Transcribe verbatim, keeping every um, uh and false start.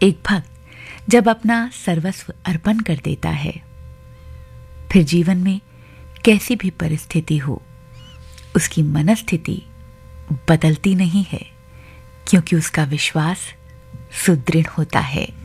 एक भक्त जब अपना सर्वस्व अर्पण कर देता है, फिर जीवन में कैसी भी परिस्थिति हो, उसकी मनस्थिति बदलती नहीं है, क्योंकि उसका विश्वास सुदृढ़ होता है।